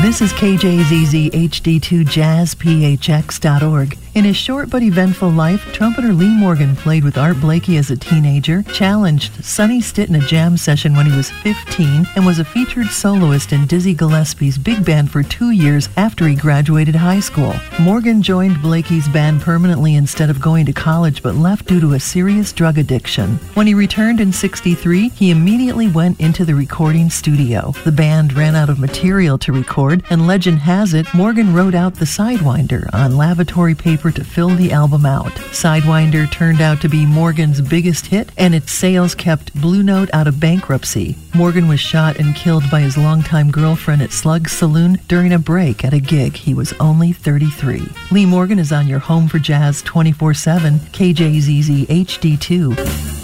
This is KJZZ HD2 Jazz PHX.org. In his short but eventful life, trumpeter Lee Morgan played with Art Blakey as a teenager, challenged Sonny Stitt in a jam session when he was 15, and was a featured soloist in Dizzy Gillespie's big band for 2 years after he graduated high school. Morgan joined Blakey's band permanently instead of going to college, but left due to a serious drug addiction. When he returned in '63, he immediately went into the recording studio. The band ran out of material to record, and legend has it, Morgan wrote out the Sidewinder on lavatory paper to fill the album out. Sidewinder turned out to be Morgan's biggest hit, and its sales kept Blue Note out of bankruptcy. Morgan was shot and killed by his longtime girlfriend at Slug's Saloon during a break at a gig. He was only 33. Lee Morgan is on your home for jazz 24/7, KJZZ HD2.